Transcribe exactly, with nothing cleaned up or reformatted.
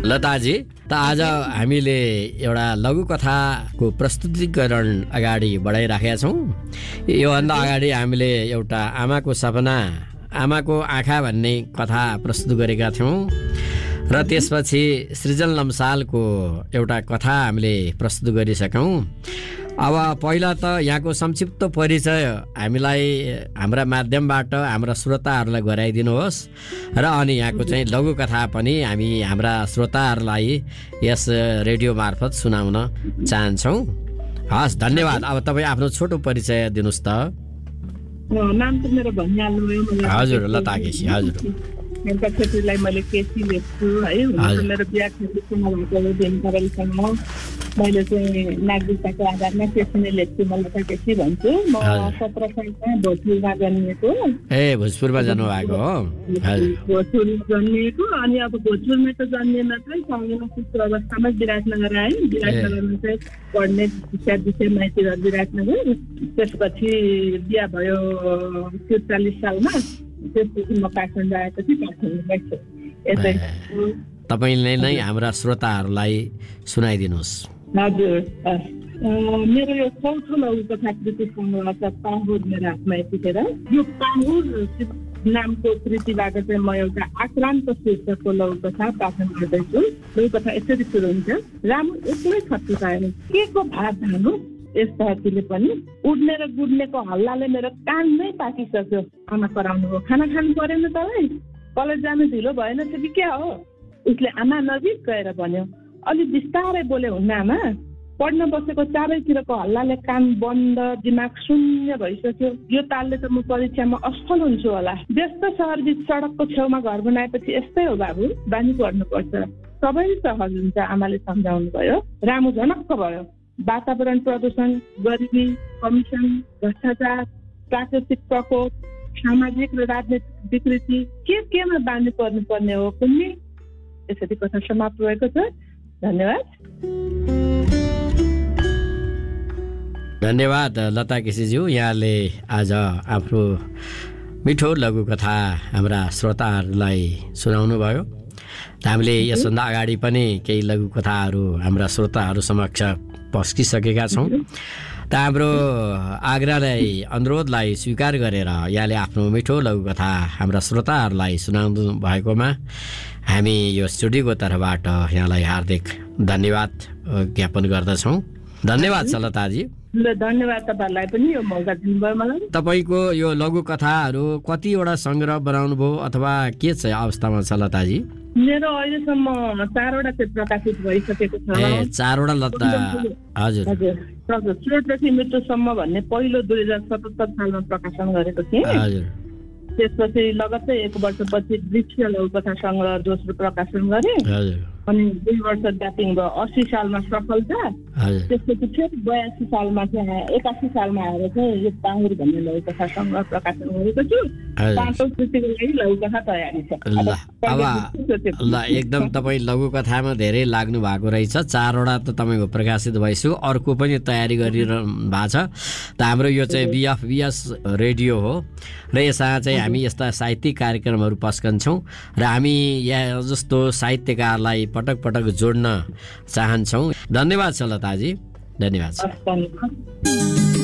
लताजी, त आज हामीले एउटा लघुकथाको प्रस्तुतिकरण अगाडि बढाइराखेका छौँ। योभन्दा अगाडि हामीले एउटा आमाको सपना, आमाको आँखा भन्ने कथा प्रस्तुत गरेका थियौँ र त्यसपछि सृजन लम्सालको एउटा कथा हामीले प्रस्तुत गरिसक्यौँ। अब पहिला त यहाँको संक्षिप्त परिचय हामीलाई हाम्रा माध्यमबाट हाम्रा श्रोताहरूलाई गराइदिनुहोस् र अनि यहाँको चाहिँ लघुकथा पनि हामी हाम्रा श्रोताहरूलाई यस रेडियो मार्फत सुनाउन चाहन्छौँ। हस्, धन्यवाद। अब तपाईँ आफ्नो छोटो परिचय दिनुहोस् त। नाम त मेरो भनिहाल्नु। हजुर, लता केसी। हजुर, मेरो क्षेत्रलाई मैले केसी लेख्छु है। मेरो बिहा क्षेत्रसँग मैले चाहिँ नागरिकताको आधारमा केसी नै लेख्छु, म लता केसी भन्छु। म सत्र सालमा भोजपुरमा जन्मिएको। ए, भोजपुरमा जन्मभएको हो? भोजपुरमा जन्मिएको। अनि अब भोजपुरमै त जन्मिएन चाहिँ सँगैमा शिशु अवस्थामा विराटनगर आएँ। विराटनगरमा चाहिँ पढ्ने शिक्षा विषय माइतीघर विराटनगर। त्यसपछि बिहा भयो त्रिचालिस सालमा। त्यसपछि म काठमाडौँ आएपछि काठमाडौँमै छु। यसै तपाईँले नै हाम्रा श्रोताहरूलाई सुनाइदिनुहोस्। हजुर, मेरो यो चौथो लघुकथा कृति सङ्ग्रह छ पाहुर मेरो हातमा यतिखेर। यो पाहुर नामको कृतिबाट चाहिँ म एउटा आक्रान्त शीर्षकको लघुकथा पाठन गर्दैछु। लघुकथा यसरी सुरु हुन्छ। रामु एक्लै छटपटायो, के को भात धानु यस धरतीले पनि, उड्ने र गुड्नेको हल्लाले मेरो कान नै पाकिसक्यो। आमा कराउनु हो, खाना खानु परेन तपाईँ? कलेज जानु ढिलो भएन थियो कि क्या हो? उसले आमा नजिक गएर भन्यो। अलि बिस्तारै बोले हुन्न आमा? पढ्न बसेको चारैतिरको हल्लाले कान बन्द, दिमाग शून्य भइसक्यो। यो तालले त म परीक्षामा असफल हुन्छु होला। व्यस्त सहर बिच सडकको छेउमा घर बनाएपछि यस्तै हो बाबु, बानी पर्नुपर्छ। सबै सहज हुन्छ, आमाले सम्झाउनु भयो। रामु झनक्क भयो। वातावरण प्रदूषण, गरिबी, कमिसन, भ्रष्टाचार, प्राकृतिक प्रकोप, सामाजिक र राजनैतिक विकृति, के केमा बानी पर्नुपर्ने हो कुन्नी? यसरी कथा समाप्त भएको छ। धन्यवाद। धन्यवाद लता केसीज्यू, यहाँले आज आफ्नो मिठो लघुकथा हाम्रा श्रोताहरूलाई सुनाउनु भयो। हामीले यसभन्दा अगाडि पनि केही लघुकथाहरू हाम्रा श्रोताहरू समक्ष पस्किसकेका छौँ। त हाम्रो आग्रहलाई, अनुरोधलाई स्वीकार गरेर यहाँले आफ्नो मिठो लघुकथा हाम्रा श्रोताहरूलाई सुनाउनु भएकोमा हामी यो स्टुडियोको तर्फबाट यहाँलाई हार्दिक धन्यवाद ज्ञापन गर्दछौँ। धन्यवाद छ लताजी। धन्यवाद तपाईँलाई पनि यो मौका दिनुभयो मलाई। तपाईँको यो लघुकथाहरू कतिवटा सङ्ग्रह बनाउनु भयो अथवा के छ अवस्थामा छ लताजी? मेरो अहिलेसम्म चारवटा चाहिँ प्रकाशित भइसकेको छ। ए, चारवटा लता। हजुर हजुर, स्रोतदेखि मृत्युसम्म भन्ने पहिलो दुई हजार सतहत्तर सालमा प्रकाशन गरेको थिएँ। हजुर, त्यसपछि लगत्तै एक वर्षपछि वृक्ष लघुकथा सङ्ग्रह दोस्रो प्रकाशन गरेँ। हजुर, अनि दुई वर्ष ग्यापिङ भयो। अस्सी सालमा सफलता, त्यसपछि फेरि बयासी सालमा चाहिँ एकासी सालमा आएर चाहिँ यो पाहुर भन्ने लघुकथा सङ्ग्रह प्रकाशन गरेको छु। पाँचौँ कृतिको लागि लघुकथा तयारी छ। ल अब ल एकदम तपाईँ लघुकथामा धेरै लाग्नु भएको रहेछ। चारवटा त तपाईँको प्रकाशित भइसक्यो, अर्को पनि तयारी गरिरहनु भएको छ। त हाम्रो यो चाहिँ बिएफ बिएस रेडियो हो र यसमा चाहिँ हामी यस्ता साहित्यिक कार्यक्रमहरू पस्कन्छौँ र हामी यहाँ जस्तो साहित्यकारलाई पटक पटक जोड्न चाहन्छौँ। धन्यवाद छ लताजी। धन्यवाद छ।